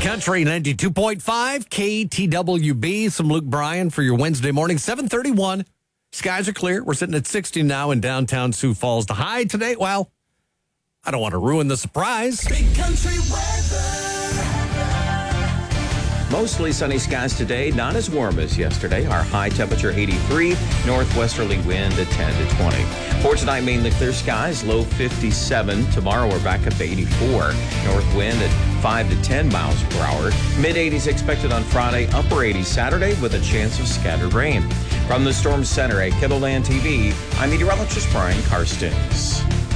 Country 92.5 KTWB. Some Luke Bryan for your Wednesday morning. 7:31. Skies are clear. We're sitting at 60 now in downtown Sioux Falls. The high today, well, I don't want to ruin the surprise. Big country weather. Mostly sunny skies today, not as warm as yesterday. Our high temperature 83, northwesterly wind at 10 to 20. For tonight, mainly clear skies, low 57. Tomorrow, we're back up to 84. North wind at 5 to 10 miles per hour. Mid-80s expected on Friday, upper 80s Saturday with a chance of scattered rain. From the Storm Center at Kettleland TV, I'm meteorologist Brian Karstens.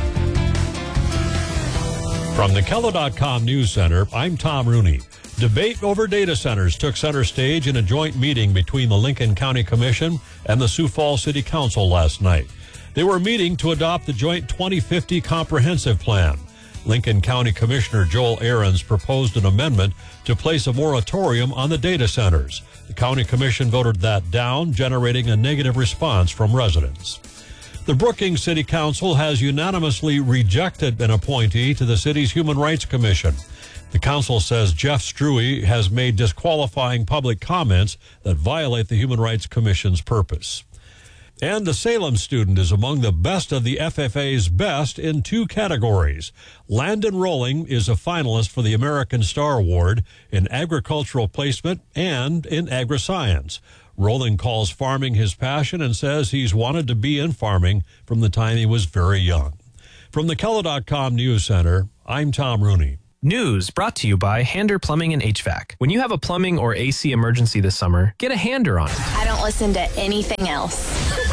From the Keller.com News Center, I'm Tom Rooney. Debate over data centers took center stage in a joint meeting between the Lincoln County Commission and the Sioux Falls City Council last night. They were meeting to adopt the joint 2050 comprehensive plan. Lincoln County Commissioner Joel Ahrens proposed an amendment to place a moratorium on the data centers. The County Commission voted that down, generating a negative response from residents. The Brookings City Council has unanimously rejected an appointee to the city's Human Rights Commission. The council says Jeff Struey has made disqualifying public comments that violate the Human Rights Commission's purpose. And a Salem student is among the best of the FFA's best in two categories. Landon Rolling is a finalist for the American Star Award in agricultural placement and in agri-science. Rolling calls farming his passion and says he's wanted to be in farming from the time he was very young. From the Keller.com News Center, I'm Tom Rooney. News brought to you by Hander Plumbing and HVAC. When you have a plumbing or AC emergency this summer, get a Hander on it. I don't listen to anything else.